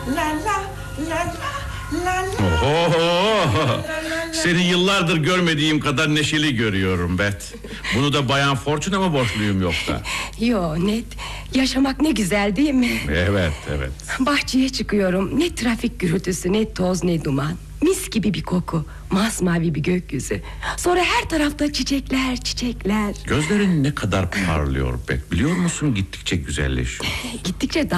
la la la la la. Oho! Seni yıllardır görmediğim kadar neşeli görüyorum Bet. Bunu da Bayan Fortune'a mı borçluyum yoksa? Yo Ned, yaşamak ne güzel değil mi? Evet. Bahçeye çıkıyorum, ne trafik gürültüsü, ne toz, ne duman. Mis gibi bir koku, masmavi bir gökyüzü. Sonra her tarafta çiçekler. Gözlerin ne kadar parlıyor Bet, biliyor musun, gittikçe güzelleşiyor. Gittikçe